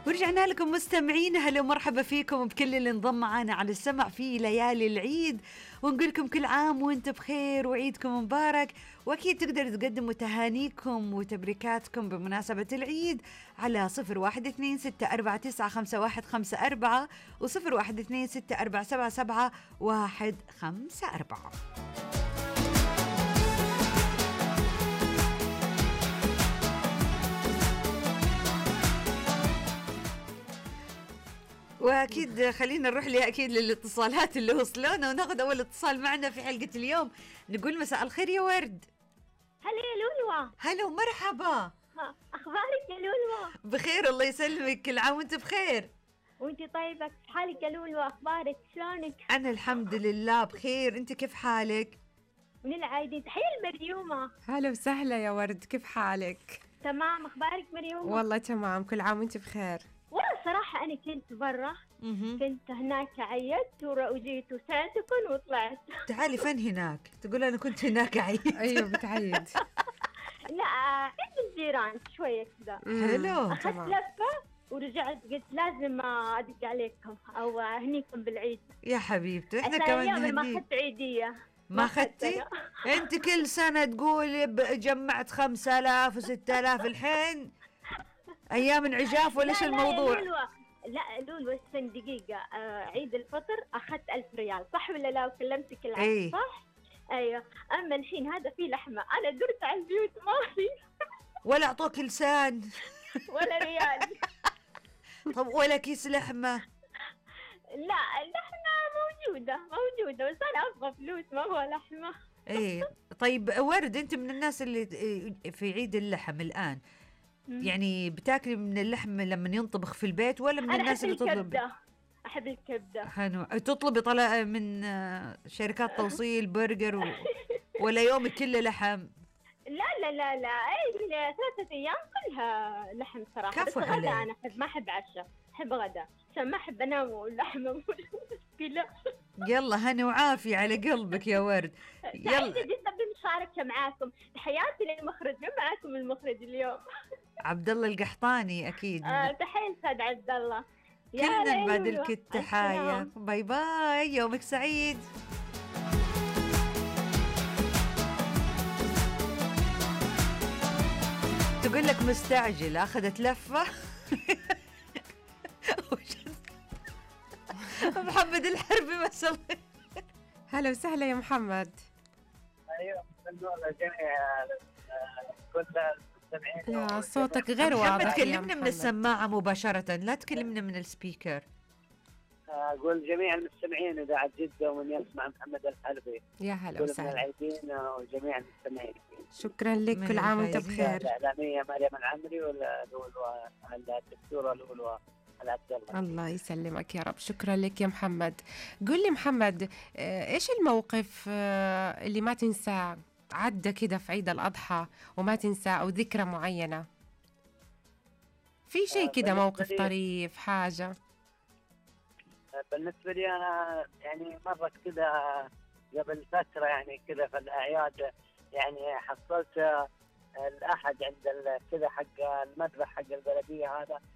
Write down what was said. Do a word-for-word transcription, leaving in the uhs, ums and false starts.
ورجعنا لكم مستمعين، هلا ومرحبا فيكم بكل اللي انضم معنا على السمع في ليالي العيد، ونقول لكم كل عام وانتم بخير وعيدكم مبارك. واكيد تقدروا تقدموا تهانيكم وتبريكاتكم بمناسبة العيد على صفر واحد اثنين ستة أربعة تسعة خمسة واحد خمسة أربعة وصفر واحد اثنين ستة أربعة سبعة سبعة واحد خمسة أربعة. واكيد خلينا نروح لي اكيد للاتصالات اللي وصلونا، وناخذ اول اتصال معنا في حلقه اليوم. نقول مساء الخير يا ورد. هلا يا لولوى. هلا ومرحبا. اخبارك يا لولوى؟ بخير الله يسلمك، كل عام وانت بخير. وانت طيبه، كيف حالك يا لولوى؟ اخبارك شلونك؟ انا الحمد لله بخير، انت كيف حالك؟ من العايدين، تحيه المريومه. هلا وسهلا يا ورد، كيف حالك؟ تمام، اخبارك مريومه؟ والله تمام، كل عام وانت بخير. والله صراحة أنا كنت برا، كنت هناك عيدت وجيت وساعدتكم وطلعت. تعالي فين هناك؟ تقول أنا كنت هناك عيد. أيوة بتعيد. لا عند الجيران شوية كذا. حلو. أخذت لفة ورجعت، قلت لازم أدق عليكم أو أهنيكم بالعيد. يا حبيبتي إحنا كمان كمان ما أخذت عيدية. ما أخذتي؟ أنت كل سنة تقولي جمعت خمسة آلاف وستة آلاف، الحين أيام عجاف ولا إيش الموضوع؟ لا لا لولو استنى دقيقة، آه عيد الفطر أخذت ألف ريال صح ولا لا؟ وكلمتك العام أي. صح؟ أيوة. أما الحين هذا فيه لحمة، أنا درت على البيوت ما في ولا أعطوك لسان ولا ريال. طب ولا كيس لحمة؟ لا اللحمة موجودة موجودة بس أنا أبغى فلوس ما هو لحمة. إيه طيب ورد، أنت من الناس اللي في عيد اللحم الآن يعني بتاكلي من اللحم لما ينطبخ في البيت ولا من الناس اللي تطلب؟ أحب الكبدة. حلو. تطلبي طلع من شركات توصيل برجر و... ولا يومك كله لحم؟ لا لا لا لا أي ثلاثة أيام كلها لحم صراحة. بس غدا أنا أحب، ما أحب عشاء، أحب غدا عشان ما أحب أنام واللحمة مشكلة. يلا هني وعافية على قلبك يا ورد. يلا جدا بالمشاركة معاكم، تحياتي للمخرج، معاكم المخرج اليوم عبد الله القحطاني أكيد. آه تحية أستاذ عبد الله. كلنا نبادلك التحايا. باي باي، يومك سعيد. تقول لك مستعجل، أخذت لفة. محمد الحربي مساء. هلا وسهلا يا محمد. ايوه مساء الجميع كل المستمعين. لا صوتك غير واضح. محمد كلمنا من السماعة مباشرة، لا تكلمنا من السبيكر. أقول جميع المستمعين إذاعة جدة ومن يسمع محمد الحربي. يا هلا وسهلا. من العيدين وجميع المستمعين. شكرا لك، كل عام وانت بخير. الإعلامية مريم العمري واللولوى الدكتورة لولوى العبد الله. الله يسلمك يا رب. شكرا لك يا محمد. قل لي محمد، إيش الموقف اللي ما تنساه عدى كده في عيد الأضحى وما تنساه، أو ذكرى معينة في شيء كده، موقف طريف حاجة؟ بالنسبة لي أنا يعني مرة كده قبل فترة يعني كده في الأعياد، يعني حصلت الأحد عند كذا حق المذبح حق البلدية هذا،